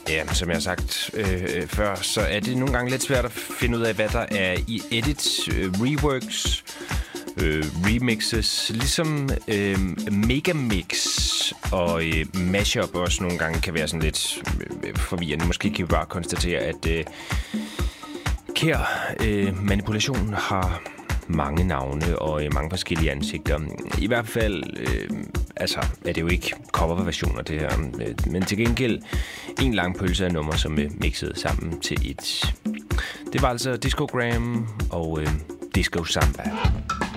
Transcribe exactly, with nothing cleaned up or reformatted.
Ja, som jeg har sagt øh, før, så er det nogle gange lidt svært at finde ud af, hvad der er i edits, øh, reworks, øh, remixes, ligesom øh, megamix og øh, mashup også nogle gange kan være sådan lidt øh, forvirrende. Måske kan vi bare konstatere, at øh, kær øh, manipulation har mange navne og øh, mange forskellige ansigter. I hvert fald øh, altså, er det jo ikke coverversioner, det her. Men til gengæld en lang pølse af nummer, som er mixet sammen til et. Det var altså Discogram og øh, Disco Samba.